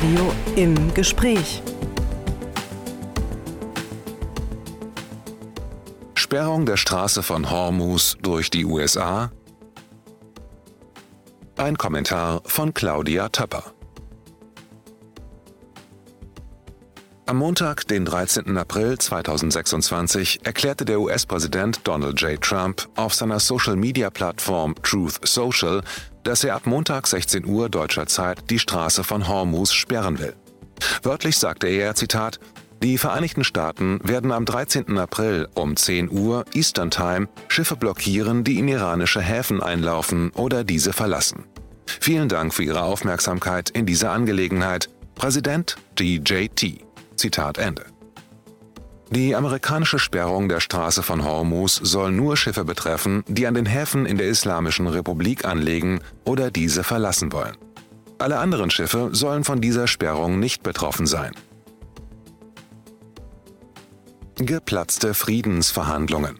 Radio im Gespräch. Sperrung der Straße von Hormuz durch die USA? Ein Kommentar von Claudia Töpper. Am Montag, den 13. April 2026, erklärte der US-Präsident Donald J. Trump auf seiner Social-Media-Plattform Truth Social, dass er ab Montag 16 Uhr deutscher Zeit die Straße von Hormuz sperren will. Wörtlich sagte er, Zitat, die Vereinigten Staaten werden am 13. April um 10 Uhr Eastern Time Schiffe blockieren, die in iranische Häfen einlaufen oder diese verlassen. Vielen Dank für Ihre Aufmerksamkeit in dieser Angelegenheit. Präsident DJT. Zitat Ende. Die amerikanische Sperrung der Straße von Hormuz soll nur Schiffe betreffen, die an den Häfen in der Islamischen Republik anlegen oder diese verlassen wollen. Alle anderen Schiffe sollen von dieser Sperrung nicht betroffen sein. Geplatzte Friedensverhandlungen.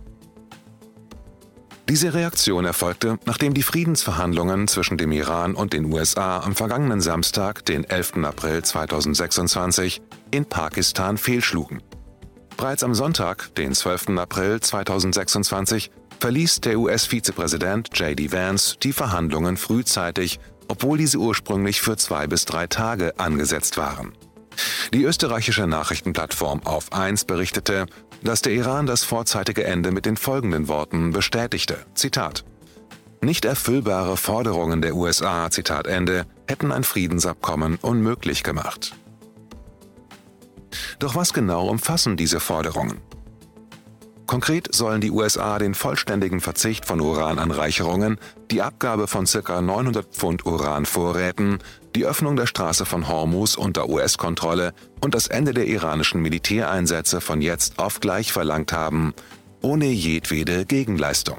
Diese Reaktion erfolgte, nachdem die Friedensverhandlungen zwischen dem Iran und den USA am vergangenen Samstag, den 11. April 2026, in Pakistan fehlschlugen. Bereits am Sonntag, den 12. April 2026, verließ der US-Vizepräsident J.D. Vance die Verhandlungen frühzeitig, obwohl diese ursprünglich für 2 bis 3 Tage angesetzt waren. Die österreichische Nachrichtenplattform Auf 1 berichtete, dass der Iran das vorzeitige Ende mit den folgenden Worten bestätigte, Zitat, nicht erfüllbare Forderungen der USA, Zitat Ende, hätten ein Friedensabkommen unmöglich gemacht. Doch was genau umfassen diese Forderungen? Konkret sollen die USA den vollständigen Verzicht von Urananreicherungen, die Abgabe von ca. 900 Pfund Uranvorräten, die Öffnung der Straße von Hormuz unter US-Kontrolle und das Ende der iranischen Militäreinsätze von jetzt auf gleich verlangt haben, ohne jedwede Gegenleistung.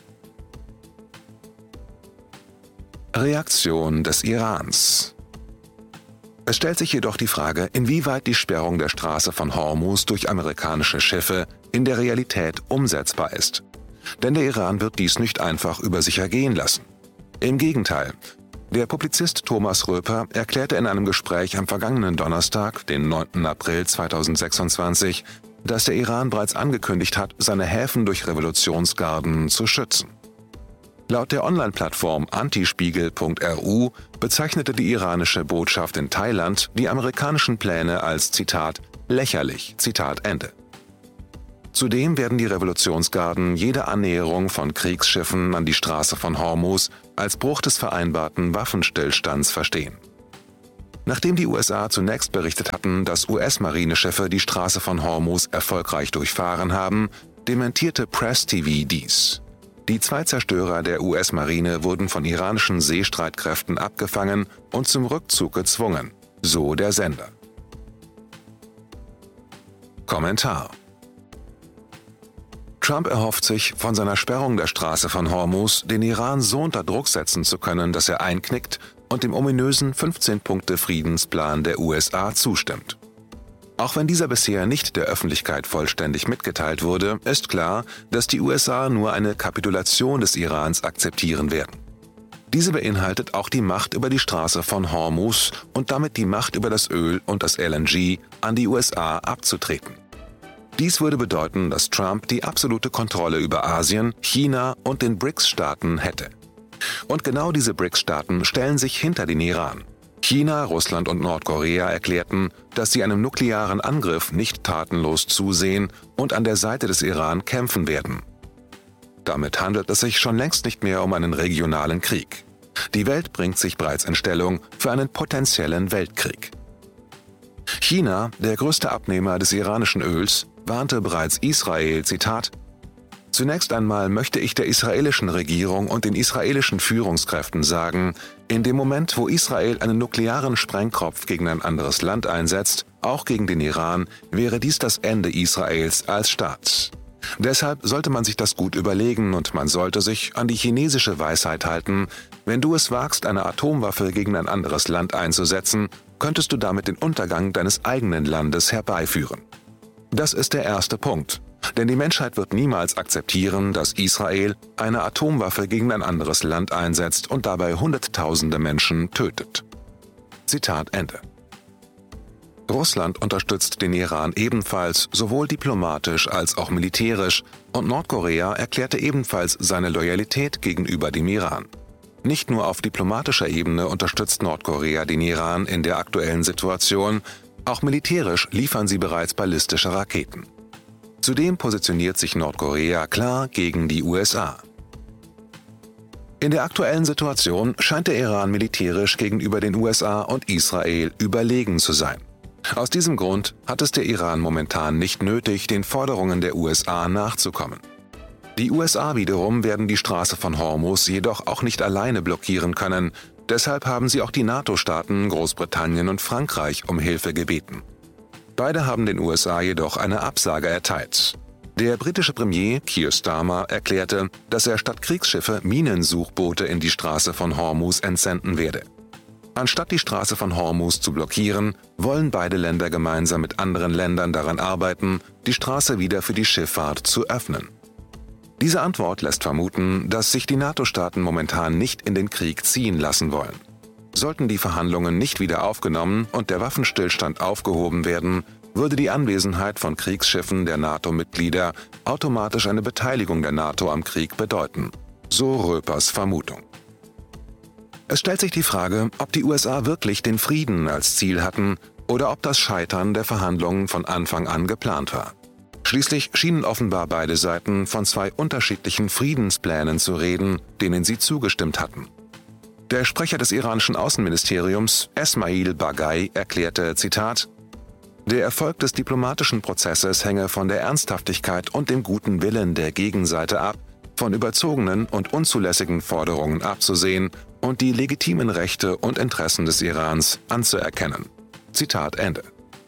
Reaktion des Irans. Es stellt sich jedoch die Frage, inwieweit die Sperrung der Straße von Hormuz durch amerikanische Schiffe in der Realität umsetzbar ist. Denn der Iran wird dies nicht einfach über sich ergehen lassen. Im Gegenteil. Der Publizist Thomas Röper erklärte in einem Gespräch am vergangenen Donnerstag, den 9. April 2026, dass der Iran bereits angekündigt hat, seine Häfen durch Revolutionsgarden zu schützen. Laut der Online-Plattform antispiegel.ru bezeichnete die iranische Botschaft in Thailand die amerikanischen Pläne als, Zitat, lächerlich, Zitat Ende. Zudem werden die Revolutionsgarden jede Annäherung von Kriegsschiffen an die Straße von Hormuz als Bruch des vereinbarten Waffenstillstands verstehen. Nachdem die USA zunächst berichtet hatten, dass US-Marineschiffe die Straße von Hormuz erfolgreich durchfahren haben, dementierte Press TV dies. Die 2 Zerstörer der US-Marine wurden von iranischen Seestreitkräften abgefangen und zum Rückzug gezwungen, so der Sender. Kommentar. Trump erhofft sich, von seiner Sperrung der Straße von Hormuz den Iran so unter Druck setzen zu können, dass er einknickt und dem ominösen 15-Punkte-Friedensplan der USA zustimmt. Auch wenn dieser bisher nicht der Öffentlichkeit vollständig mitgeteilt wurde, ist klar, dass die USA nur eine Kapitulation des Irans akzeptieren werden. Diese beinhaltet auch die Macht über die Straße von Hormuz und damit die Macht über das Öl und das LNG an die USA abzutreten. Dies würde bedeuten, dass Trump die absolute Kontrolle über Asien, China und den BRICS-Staaten hätte. Und genau diese BRICS-Staaten stellen sich hinter den Iran. China, Russland und Nordkorea erklärten, dass sie einem nuklearen Angriff nicht tatenlos zusehen und an der Seite des Iran kämpfen werden. Damit handelt es sich schon längst nicht mehr um einen regionalen Krieg. Die Welt bringt sich bereits in Stellung für einen potenziellen Weltkrieg. China, der größte Abnehmer des iranischen Öls, warnte bereits Israel, Zitat, zunächst einmal möchte ich der israelischen Regierung und den israelischen Führungskräften sagen, in dem Moment, wo Israel einen nuklearen Sprengkopf gegen ein anderes Land einsetzt, auch gegen den Iran, wäre dies das Ende Israels als Staat. Deshalb sollte man sich das gut überlegen und man sollte sich an die chinesische Weisheit halten, wenn du es wagst, eine Atomwaffe gegen ein anderes Land einzusetzen, könntest du damit den Untergang deines eigenen Landes herbeiführen. Das ist der erste Punkt. Denn die Menschheit wird niemals akzeptieren, dass Israel eine Atomwaffe gegen ein anderes Land einsetzt und dabei Hunderttausende Menschen tötet. Zitat Ende. Russland unterstützt den Iran ebenfalls, sowohl diplomatisch als auch militärisch, und Nordkorea erklärte ebenfalls seine Loyalität gegenüber dem Iran. Nicht nur auf diplomatischer Ebene unterstützt Nordkorea den Iran in der aktuellen Situation, auch militärisch liefern sie bereits ballistische Raketen. Zudem positioniert sich Nordkorea klar gegen die USA. In der aktuellen Situation scheint der Iran militärisch gegenüber den USA und Israel überlegen zu sein. Aus diesem Grund hat es der Iran momentan nicht nötig, den Forderungen der USA nachzukommen. Die USA wiederum werden die Straße von Hormuz jedoch auch nicht alleine blockieren können, deshalb haben sie auch die NATO-Staaten Großbritannien und Frankreich um Hilfe gebeten. Beide haben den USA jedoch eine Absage erteilt. Der britische Premier Keir Starmer erklärte, dass er statt Kriegsschiffe Minensuchboote in die Straße von Hormuz entsenden werde. Anstatt die Straße von Hormuz zu blockieren, wollen beide Länder gemeinsam mit anderen Ländern daran arbeiten, die Straße wieder für die Schifffahrt zu öffnen. Diese Antwort lässt vermuten, dass sich die NATO-Staaten momentan nicht in den Krieg ziehen lassen wollen. Sollten die Verhandlungen nicht wieder aufgenommen und der Waffenstillstand aufgehoben werden, würde die Anwesenheit von Kriegsschiffen der NATO-Mitglieder automatisch eine Beteiligung der NATO am Krieg bedeuten. So Röpers Vermutung. Es stellt sich die Frage, ob die USA wirklich den Frieden als Ziel hatten oder ob das Scheitern der Verhandlungen von Anfang an geplant war. Schließlich schienen offenbar beide Seiten von zwei unterschiedlichen Friedensplänen zu reden, denen sie zugestimmt hatten. Der Sprecher des iranischen Außenministeriums, Esmail Baghaei, erklärte, Zitat, der Erfolg des diplomatischen Prozesses hänge von der Ernsthaftigkeit und dem guten Willen der Gegenseite ab, von überzogenen und unzulässigen Forderungen abzusehen und die legitimen Rechte und Interessen des Irans anzuerkennen. Zitat Ende.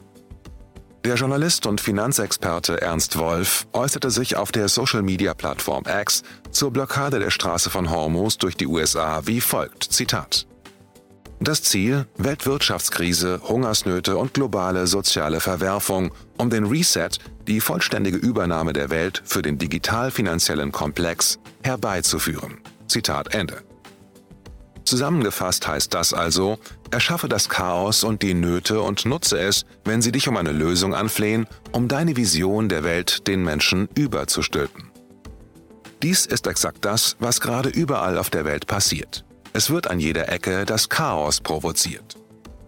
Der Journalist und Finanzexperte Ernst Wolf äußerte sich auf der Social-Media-Plattform X zur Blockade der Straße von Hormuz durch die USA wie folgt, Zitat. Das Ziel: Weltwirtschaftskrise, Hungersnöte und globale soziale Verwerfung, um den Reset, die vollständige Übernahme der Welt für den digital-finanziellen Komplex, herbeizuführen. Zitat Ende. Zusammengefasst heißt das also, erschaffe das Chaos und die Nöte und nutze es, wenn sie dich um eine Lösung anflehen, um deine Vision der Welt den Menschen überzustülpen. Dies ist exakt das, was gerade überall auf der Welt passiert. Es wird an jeder Ecke das Chaos provoziert.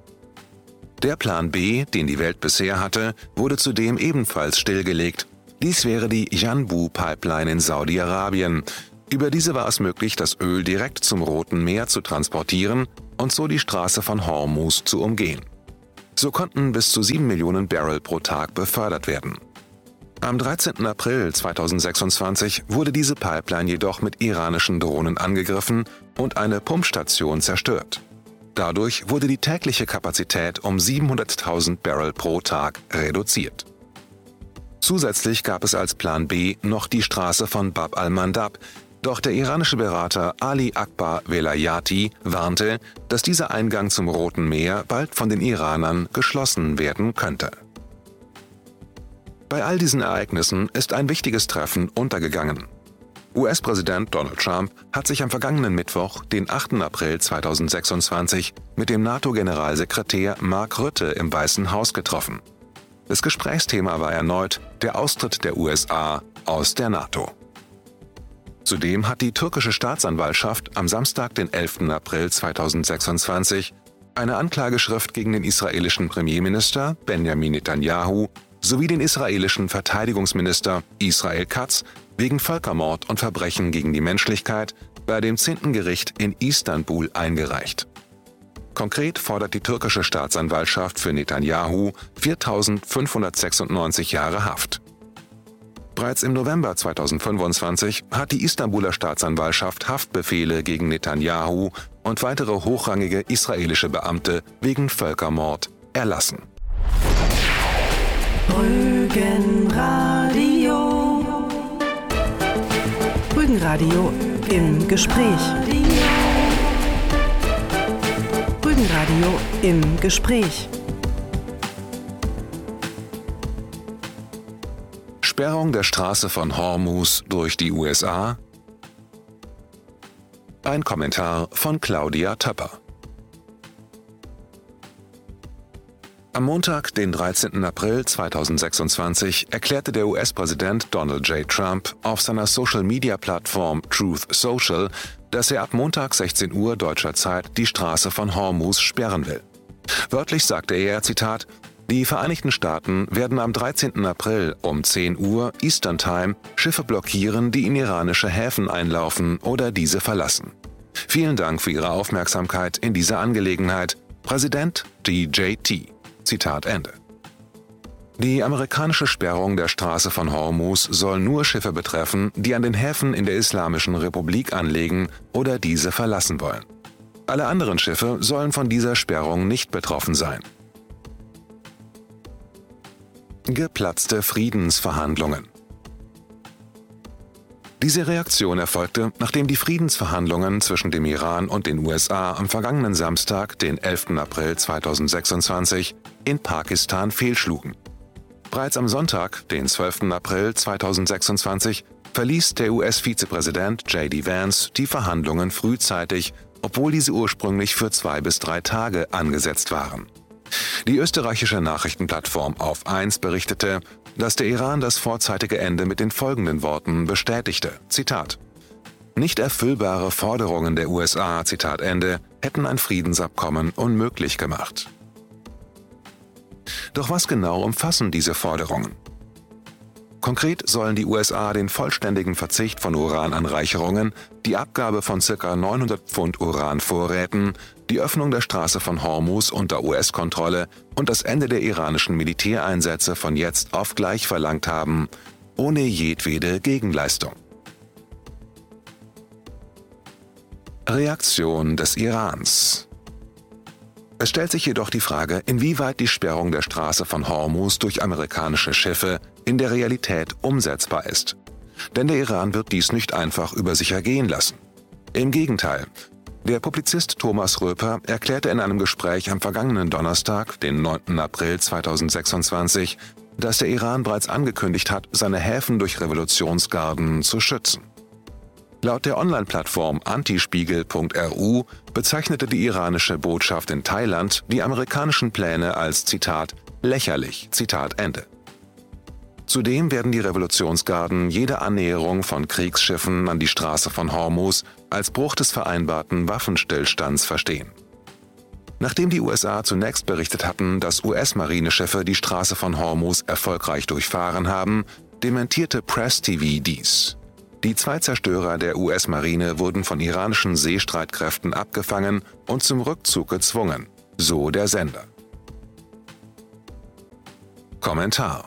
Der Plan B, den die Welt bisher hatte, wurde zudem ebenfalls stillgelegt. Dies wäre die Yanbu-Pipeline in Saudi-Arabien. Über diese war es möglich, das Öl direkt zum Roten Meer zu transportieren und so die Straße von Hormuz zu umgehen. So konnten bis zu 7 Millionen Barrel pro Tag befördert werden. Am 13. April 2026 wurde diese Pipeline jedoch mit iranischen Drohnen angegriffen und eine Pumpstation zerstört. Dadurch wurde die tägliche Kapazität um 700.000 Barrel pro Tag reduziert. Zusätzlich gab es als Plan B noch die Straße von Bab al-Mandab, doch der iranische Berater Ali Akbar Velayati warnte, dass dieser Eingang zum Roten Meer bald von den Iranern geschlossen werden könnte. Bei all diesen Ereignissen ist ein wichtiges Treffen untergegangen. US-Präsident Donald Trump hat sich am vergangenen Mittwoch, den 8. April 2026, mit dem NATO-Generalsekretär Mark Rutte im Weißen Haus getroffen. Das Gesprächsthema war erneut der Austritt der USA aus der NATO. Zudem hat die türkische Staatsanwaltschaft am Samstag, den 11. April 2026, eine Anklageschrift gegen den israelischen Premierminister Benjamin Netanyahu sowie den israelischen Verteidigungsminister Israel Katz wegen Völkermord und Verbrechen gegen die Menschlichkeit bei dem 10. Gericht in Istanbul eingereicht. Konkret fordert die türkische Staatsanwaltschaft für Netanyahu 4.596 Jahre Haft. Bereits im November 2025 hat die Istanbuler Staatsanwaltschaft Haftbefehle gegen Netanyahu und weitere hochrangige israelische Beamte wegen Völkermord erlassen. Rügenradio. Rügenradio im Gespräch. Rügenradio im Gespräch. Sperrung der Straße von Hormuz durch die USA? Ein Kommentar von Claudia Töpper. Am Montag, den 13. April 2026, erklärte der US-Präsident Donald J. Trump auf seiner Social-Media-Plattform Truth Social, dass er ab Montag 16 Uhr deutscher Zeit die Straße von Hormuz sperren will. Wörtlich sagte er, Zitat, die Vereinigten Staaten werden am 13. April um 10 Uhr Eastern Time Schiffe blockieren, die in iranische Häfen einlaufen oder diese verlassen. Vielen Dank für Ihre Aufmerksamkeit in dieser Angelegenheit. Präsident DJT. Zitat Ende. Die amerikanische Sperrung der Straße von Hormuz soll nur Schiffe betreffen, die an den Häfen in der Islamischen Republik anlegen oder diese verlassen wollen. Alle anderen Schiffe sollen von dieser Sperrung nicht betroffen sein. Geplatzte Friedensverhandlungen. Diese Reaktion erfolgte, nachdem die Friedensverhandlungen zwischen dem Iran und den USA am vergangenen Samstag, den 11. April 2026, in Pakistan fehlschlugen. Bereits am Sonntag, den 12. April 2026, verließ der US-Vizepräsident J.D. Vance die Verhandlungen frühzeitig, obwohl diese ursprünglich für 2 bis 3 Tage angesetzt waren. Die österreichische Nachrichtenplattform Auf 1 berichtete, dass der Iran das vorzeitige Ende mit den folgenden Worten bestätigte, Zitat, nicht erfüllbare Forderungen der USA, Zitat Ende, hätten ein Friedensabkommen unmöglich gemacht. Doch was genau umfassen diese Forderungen? Konkret sollen die USA den vollständigen Verzicht von Urananreicherungen, die Abgabe von ca. 900 Pfund Uranvorräten, die Öffnung der Straße von Hormuz unter US-Kontrolle und das Ende der iranischen Militäreinsätze von jetzt auf gleich verlangt haben, ohne jedwede Gegenleistung. Reaktion des Irans. Es stellt sich jedoch die Frage, inwieweit die Sperrung der Straße von Hormuz durch amerikanische Schiffe in der Realität umsetzbar ist. Denn der Iran wird dies nicht einfach über sich ergehen lassen. Im Gegenteil. Der Publizist Thomas Röper erklärte in einem Gespräch am vergangenen Donnerstag, den 9. April 2026, dass der Iran bereits angekündigt hat, seine Häfen durch Revolutionsgarden zu schützen. Laut der Online-Plattform antispiegel.ru bezeichnete die iranische Botschaft in Thailand die amerikanischen Pläne als, Zitat, lächerlich, Zitat Ende. Zudem werden die Revolutionsgarden jede Annäherung von Kriegsschiffen an die Straße von Hormuz als Bruch des vereinbarten Waffenstillstands verstehen. Nachdem die USA zunächst berichtet hatten, dass US-Marineschiffe die Straße von Hormuz erfolgreich durchfahren haben, dementierte Press TV dies. Die 2 Zerstörer der US-Marine wurden von iranischen Seestreitkräften abgefangen und zum Rückzug gezwungen, so der Sender. Kommentar: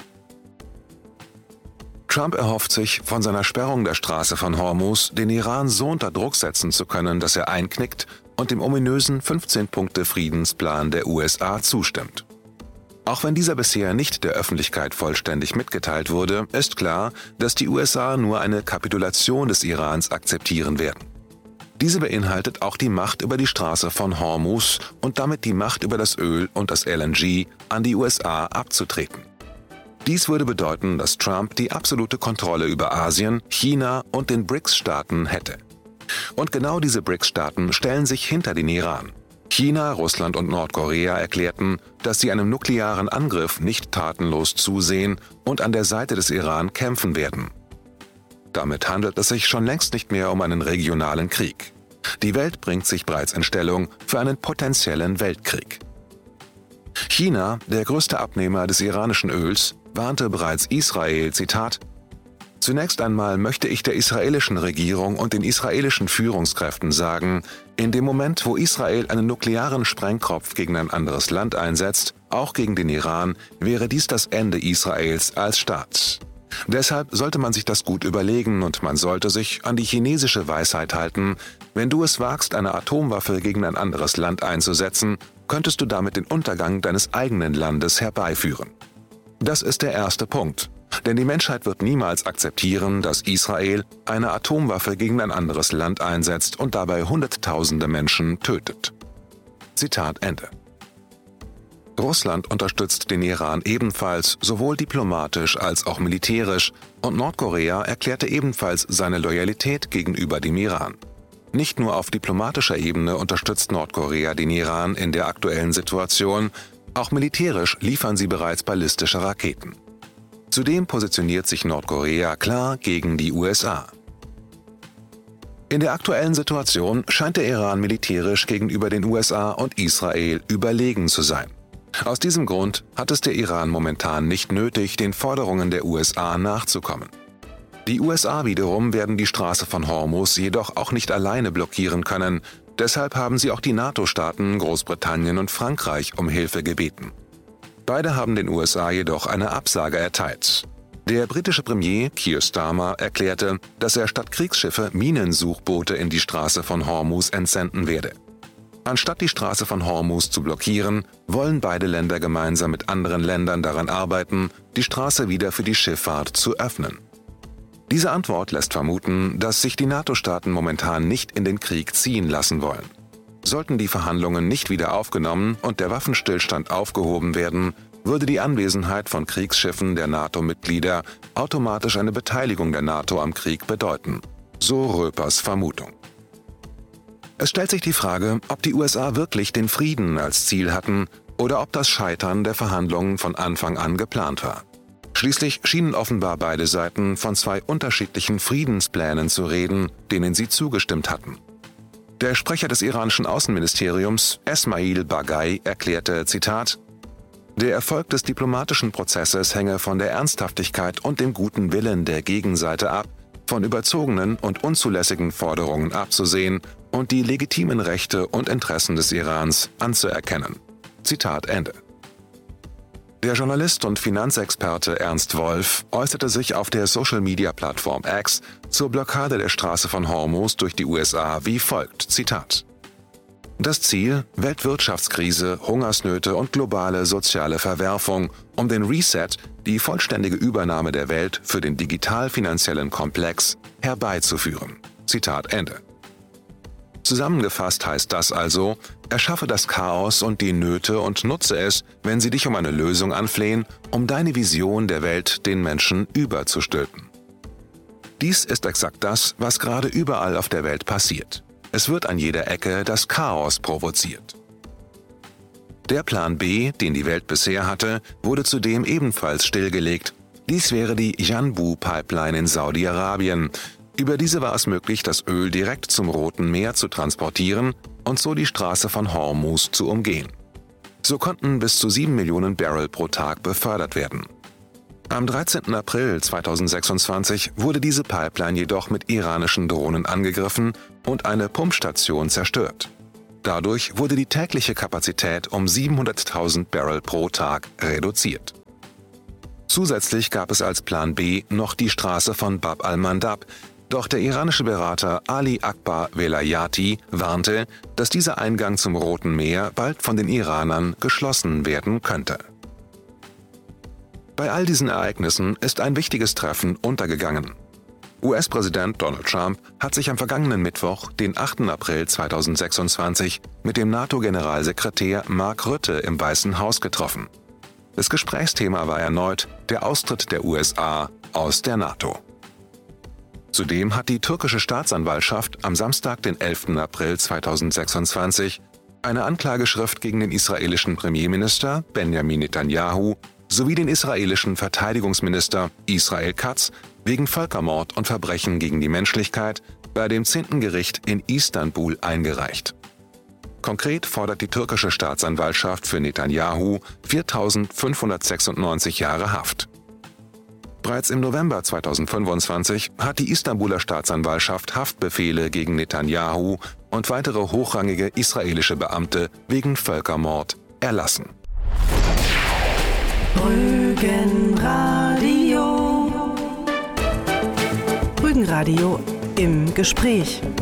Trump erhofft sich, von seiner Sperrung der Straße von Hormuz den Iran so unter Druck setzen zu können, dass er einknickt und dem ominösen 15-Punkte-Friedensplan der USA zustimmt. Auch wenn dieser bisher nicht der Öffentlichkeit vollständig mitgeteilt wurde, ist klar, dass die USA nur eine Kapitulation des Irans akzeptieren werden. Diese beinhaltet auch die Macht über die Straße von Hormuz und damit die Macht über das Öl und das LNG an die USA abzutreten. Dies würde bedeuten, dass Trump die absolute Kontrolle über Asien, China und den BRICS-Staaten hätte. Und genau diese BRICS-Staaten stellen sich hinter den Iran. China, Russland und Nordkorea erklärten, dass sie einem nuklearen Angriff nicht tatenlos zusehen und an der Seite des Iran kämpfen werden. Damit handelt es sich schon längst nicht mehr um einen regionalen Krieg. Die Welt bringt sich bereits in Stellung für einen potenziellen Weltkrieg. China, der größte Abnehmer des iranischen Öls, warnte bereits Israel, Zitat, zunächst einmal möchte ich der israelischen Regierung und den israelischen Führungskräften sagen, in dem Moment, wo Israel einen nuklearen Sprengkopf gegen ein anderes Land einsetzt, auch gegen den Iran, wäre dies das Ende Israels als Staat. Deshalb sollte man sich das gut überlegen und man sollte sich an die chinesische Weisheit halten, wenn du es wagst, eine Atomwaffe gegen ein anderes Land einzusetzen, könntest du damit den Untergang deines eigenen Landes herbeiführen. Das ist der erste Punkt. Denn die Menschheit wird niemals akzeptieren, dass Israel eine Atomwaffe gegen ein anderes Land einsetzt und dabei Hunderttausende Menschen tötet. Zitat Ende. Russland unterstützt den Iran ebenfalls sowohl diplomatisch als auch militärisch und Nordkorea erklärte ebenfalls seine Loyalität gegenüber dem Iran. Nicht nur auf diplomatischer Ebene unterstützt Nordkorea den Iran in der aktuellen Situation, Auch militärisch liefern sie bereits ballistische Raketen. Zudem positioniert sich Nordkorea klar gegen die USA. In der aktuellen Situation scheint der Iran militärisch gegenüber den USA und Israel überlegen zu sein. Aus diesem Grund hat es der Iran momentan nicht nötig, den Forderungen der USA nachzukommen. Die USA wiederum werden die Straße von Hormuz jedoch auch nicht alleine blockieren können, deshalb haben sie auch die NATO-Staaten Großbritannien und Frankreich um Hilfe gebeten. Beide haben den USA jedoch eine Absage erteilt. Der britische Premier Keir Starmer erklärte, dass er statt Kriegsschiffe Minensuchboote in die Straße von Hormuz entsenden werde. Anstatt die Straße von Hormuz zu blockieren, wollen beide Länder gemeinsam mit anderen Ländern daran arbeiten, die Straße wieder für die Schifffahrt zu öffnen. Diese Antwort lässt vermuten, dass sich die NATO-Staaten momentan nicht in den Krieg ziehen lassen wollen. Sollten die Verhandlungen nicht wieder aufgenommen und der Waffenstillstand aufgehoben werden, würde die Anwesenheit von Kriegsschiffen der NATO-Mitglieder automatisch eine Beteiligung der NATO am Krieg bedeuten. So Röpers Vermutung. Es stellt sich die Frage, ob die USA wirklich den Frieden als Ziel hatten oder ob das Scheitern der Verhandlungen von Anfang an geplant war. Schließlich schienen offenbar beide Seiten von zwei unterschiedlichen Friedensplänen zu reden, denen sie zugestimmt hatten. Der Sprecher des iranischen Außenministeriums, Esmail Baghaei, erklärte, Zitat, der Erfolg des diplomatischen Prozesses hänge von der Ernsthaftigkeit und dem guten Willen der Gegenseite ab, von überzogenen und unzulässigen Forderungen abzusehen und die legitimen Rechte und Interessen des Irans anzuerkennen. Zitat Ende. Der Journalist und Finanzexperte Ernst Wolf äußerte sich auf der Social-Media-Plattform X zur Blockade der Straße von Hormuz durch die USA wie folgt, Zitat. Das Ziel, Weltwirtschaftskrise, Hungersnöte und globale soziale Verwerfung, um den Reset, die vollständige Übernahme der Welt für den digital-finanziellen Komplex, herbeizuführen. Zitat Ende. Zusammengefasst heißt das also, erschaffe das Chaos und die Nöte und nutze es, wenn sie dich um eine Lösung anflehen, um deine Vision der Welt den Menschen überzustülpen. Dies ist exakt das, was gerade überall auf der Welt passiert. Es wird an jeder Ecke das Chaos provoziert. Der Plan B, den die Welt bisher hatte, wurde zudem ebenfalls stillgelegt. Dies wäre die Yanbu-Pipeline in Saudi-Arabien. Über diese war es möglich, das Öl direkt zum Roten Meer zu transportieren und so die Straße von Hormuz zu umgehen. So konnten bis zu 7 Millionen Barrel pro Tag befördert werden. Am 13. April 2026 wurde diese Pipeline jedoch mit iranischen Drohnen angegriffen und eine Pumpstation zerstört. Dadurch wurde die tägliche Kapazität um 700.000 Barrel pro Tag reduziert. Zusätzlich gab es als Plan B noch die Straße von Bab al-Mandab, doch der iranische Berater Ali Akbar Velayati warnte, dass dieser Eingang zum Roten Meer bald von den Iranern geschlossen werden könnte. Bei all diesen Ereignissen ist ein wichtiges Treffen untergegangen. US-Präsident Donald Trump hat sich am vergangenen Mittwoch, den 8. April 2026, mit dem NATO-Generalsekretär Mark Rutte im Weißen Haus getroffen. Das Gesprächsthema war erneut der Austritt der USA aus der NATO. Zudem hat die türkische Staatsanwaltschaft am Samstag, den 11. April 2026, eine Anklageschrift gegen den israelischen Premierminister Benjamin Netanyahu sowie den israelischen Verteidigungsminister Israel Katz wegen Völkermord und Verbrechen gegen die Menschlichkeit bei dem 10. Gericht in Istanbul eingereicht. Konkret fordert die türkische Staatsanwaltschaft für Netanyahu 4.596 Jahre Haft. Bereits im November 2025 hat die Istanbuler Staatsanwaltschaft Haftbefehle gegen Netanyahu und weitere hochrangige israelische Beamte wegen Völkermord erlassen. Rügenradio. Rügenradio im Gespräch.